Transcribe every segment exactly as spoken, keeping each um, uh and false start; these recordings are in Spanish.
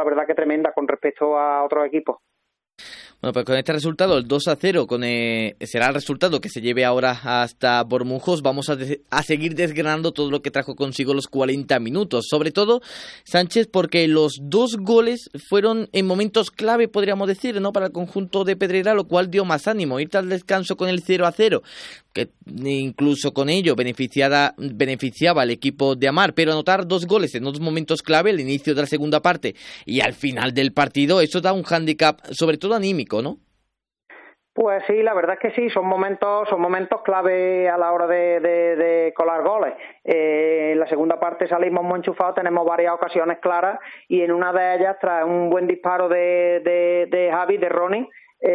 verdad que tremenda con respecto a otros equipos. Bueno, pues con este resultado, el dos a cero, con el, será el resultado que se lleve ahora hasta Bormujos. Vamos a, de, a seguir desgranando todo lo que trajo consigo los cuarenta minutos. Sobre todo, Sánchez, porque los dos goles fueron en momentos clave, podríamos decir, ¿no?, para el conjunto de Pedrera, lo cual dio más ánimo. Irte al descanso con el cero a cero, que incluso con ello beneficiada, beneficiaba al equipo de Amar, pero anotar dos goles en dos momentos clave, el inicio de la segunda parte y al final del partido, eso da un hándicap, sobre todo anímico, ¿no? Pues sí, la verdad es que sí, son momentos son momentos clave a la hora de, de, de colar goles. Eh, en la segunda parte salimos muy enchufados, tenemos varias ocasiones claras y en una de ellas, tras un buen disparo de, de, de Javi, de Ronnie,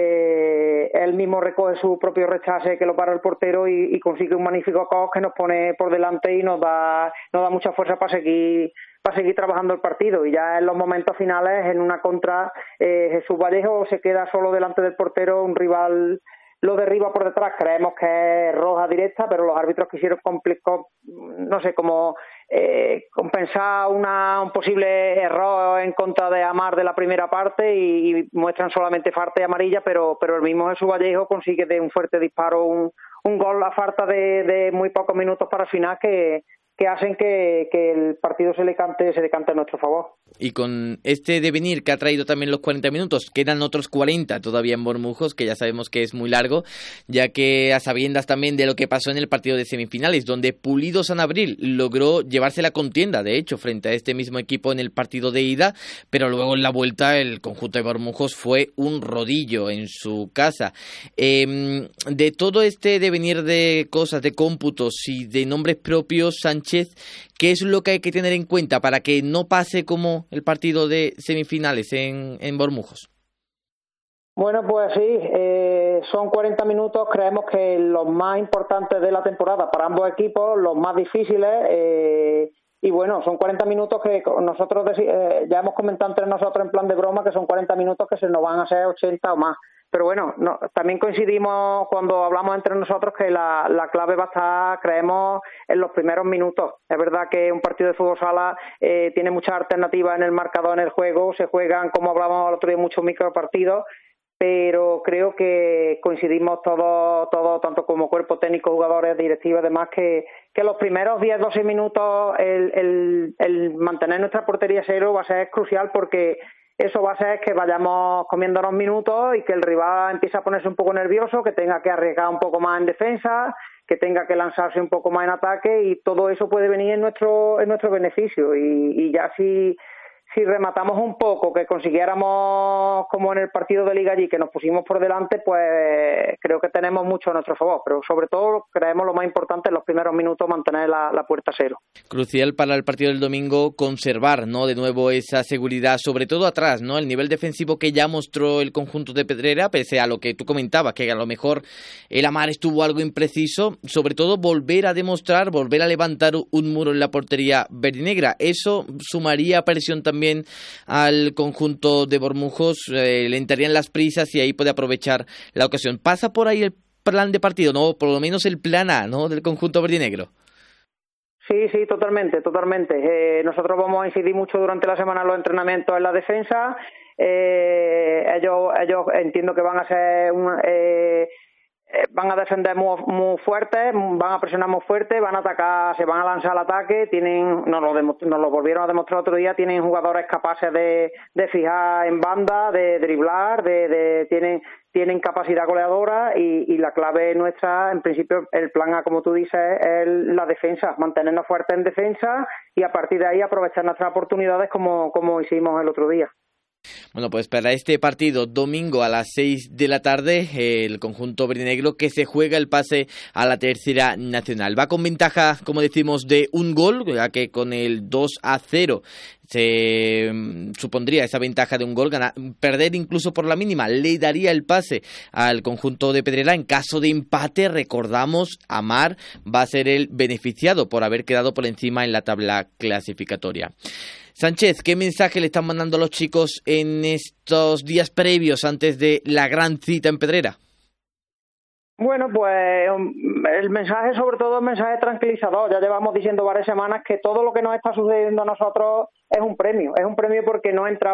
eh, él mismo recoge su propio rechace que lo para el portero y, y consigue un magnífico cross que nos pone por delante y nos da nos da mucha fuerza para seguir para seguir trabajando el partido. Y ya en los momentos finales, en una contra, eh, Jesús Vallejo se queda solo delante del portero, un rival lo derriba por detrás, creemos que es roja directa, pero los árbitros quisieron complicar, no sé, como eh, compensar una, un posible error en contra de Amar de la primera parte y, y muestran solamente falta y amarilla, pero pero el mismo Jesús Vallejo consigue de un fuerte disparo un, un gol a falta de, de muy pocos minutos para el final que que hacen que, que el partido se le cante se le cante a nuestro favor. Y con este devenir que ha traído también los cuarenta minutos, quedan otros cuarenta todavía en Bormujos, que ya sabemos que es muy largo, ya que a sabiendas también de lo que pasó en el partido de semifinales, donde Pulido San Abril logró llevarse la contienda, de hecho, frente a este mismo equipo en el partido de ida, pero luego en la vuelta el conjunto de Bormujos fue un rodillo en su casa. Eh, de todo este devenir de cosas, de cómputos y de nombres propios, Sánchez, ¿qué es lo que hay que tener en cuenta para que no pase como el partido de semifinales en, en Bormujos? Bueno, pues sí, eh, son cuarenta minutos, creemos que los más importantes de la temporada para ambos equipos, los más difíciles, eh, y bueno, son cuarenta minutos que nosotros eh, ya hemos comentado entre nosotros en plan de broma que son cuarenta minutos que se nos van a hacer ochenta o más. Pero bueno, no, también coincidimos cuando hablamos entre nosotros que la, la clave va a estar, creemos, en los primeros minutos. Es verdad que un partido de fútbol sala eh, tiene muchas alternativas en el marcador, en el juego, se juegan, como hablábamos el otro día, muchos micropartidos, pero creo que coincidimos todos, todos tanto como cuerpo técnico, jugadores, directivos y demás, que, que los primeros diez a doce minutos el, el, el mantener nuestra portería cero va a ser crucial porque eso va a hacer que vayamos comiéndonos minutos y que el rival empiece a ponerse un poco nervioso, que tenga que arriesgar un poco más en defensa, que tenga que lanzarse un poco más en ataque y todo eso puede venir en nuestro en nuestro beneficio. Y, y ya si si rematamos un poco, que consiguiéramos como en el partido de Liga allí, que nos pusimos por delante, pues creo que tenemos mucho a nuestro favor, pero sobre todo creemos lo más importante en los primeros minutos mantener la, la puerta a cero. Crucial para el partido del domingo conservar, ¿no?, de nuevo esa seguridad, sobre todo atrás, ¿no?, el nivel defensivo que ya mostró el conjunto de Pedrera, pese a lo que tú comentabas, que a lo mejor el Amar estuvo algo impreciso, sobre todo volver a demostrar, volver a levantar un muro en la portería verdinegra. Eso sumaría presión también al conjunto de Bormujos, eh, le entrarían las prisas y ahí puede aprovechar la ocasión. ¿Pasa por ahí el plan de partido, no? Por lo menos el plan A, ¿no?, del conjunto verdinegro. Sí, sí, totalmente, totalmente. Eh, nosotros vamos a incidir mucho durante la semana en los entrenamientos en la defensa. Eh, ellos, ellos entiendo que van a ser un, eh, van a defender muy, muy fuerte, van a presionar muy fuerte, van a atacar, se van a lanzar al ataque, tienen, nos lo, nos lo volvieron a demostrar otro día, tienen jugadores capaces de, de fijar en banda, de driblar, de, de tienen tienen capacidad goleadora y, y la clave nuestra, en principio, el plan A, como tú dices, es la defensa, mantenernos fuertes en defensa y a partir de ahí aprovechar nuestras oportunidades como, como hicimos el otro día. Bueno, pues para este partido, domingo a las seis de la tarde, el conjunto verdinegro que se juega el pase a la tercera nacional. Va con ventaja, como decimos, de un gol, ya que con el dos a cero se supondría esa ventaja de un gol, ganar, perder incluso por la mínima, le daría el pase al conjunto de Pedrera. En caso de empate, recordamos, Amar va a ser el beneficiado por haber quedado por encima en la tabla clasificatoria. Sánchez, ¿qué mensaje le están mandando a los chicos en estos días previos antes de la gran cita en Pedrera? Bueno, pues el mensaje, sobre todo, es un mensaje tranquilizador. Ya llevamos diciendo varias semanas que todo lo que nos está sucediendo a nosotros es un premio. Es un premio porque no entra